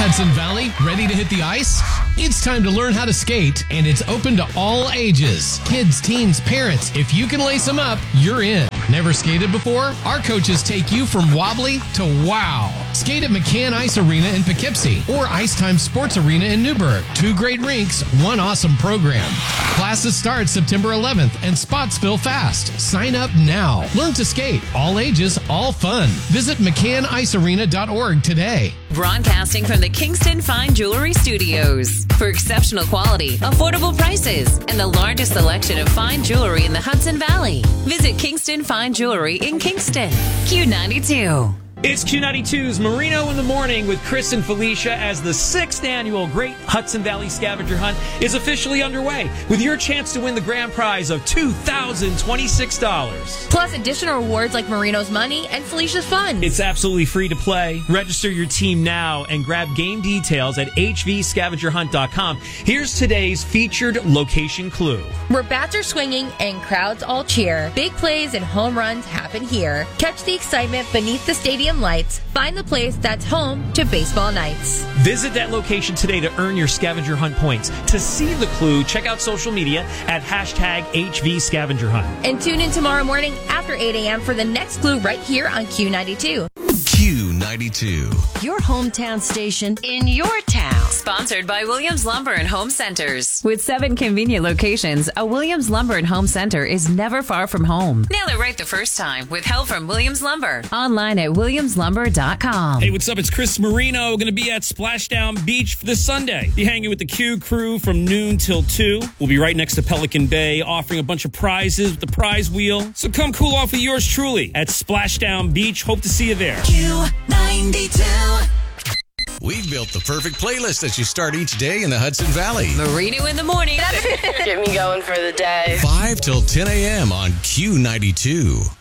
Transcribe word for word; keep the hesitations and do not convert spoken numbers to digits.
Hudson Valley, ready to hit the ice? It's time to learn how to skate, and it's open to all ages. Kids, teens, parents, if you can lace them up, you're in. Never skated before? Our coaches take you from wobbly to wow. Skate at McCann Ice Arena in Poughkeepsie or Ice Time Sports Arena in Newburgh. Two great rinks, one awesome program. Classes start September eleventh and spots fill fast. Sign up now. Learn to skate. All ages, all fun. Visit mccann ice arena dot org today. Broadcasting from the Kingston Fine Jewelry Studios. For exceptional quality, affordable prices, and the largest selection of fine jewelry in the Hudson Valley. Visit Kingston Fine Jewelry in Kingston. Q ninety-two. It's Q ninety-two's Marino in the Morning with Chris and Felicia as the sixth annual Great Hudson Valley Scavenger Hunt is officially underway with your chance to win the grand prize of two thousand twenty-six dollars. Plus additional rewards like Marino's money and Felicia's funds. It's absolutely free to play. Register your team now and grab game details at h v scavenger hunt dot com. Here's today's featured location clue. Where bats are swinging and crowds all cheer, big plays and home runs happen here. Catch the excitement beneath the stadium lights. Find the place that's home to baseball nights. Visit that location today to earn your scavenger hunt points. To see the clue, check out social media at hashtag H V Scavenger Hunt. And tune in tomorrow morning after eight a.m. for the next clue right here on Q ninety-two. Q ninety-two. Your hometown station in your town. Sponsored by Williams Lumber and Home Centers. With seven convenient locations, a Williams Lumber and Home Center is never far from home. Nail it right the first time with help from Williams Lumber. Online at williams lumber dot com. Hey, what's up? It's Chris Marino. Going to be at Splashdown Beach this Sunday. Be hanging with the Q crew from noon till two. We'll be right next to Pelican Bay, offering a bunch of prizes with the prize wheel. So come cool off with yours truly at Splashdown Beach. Hope to see you there. Q ninety-two. We've built the perfect playlist that you start each day in the Hudson Valley. Marino in the Morning. Get me going for the day. five till ten a.m. on Q ninety-two.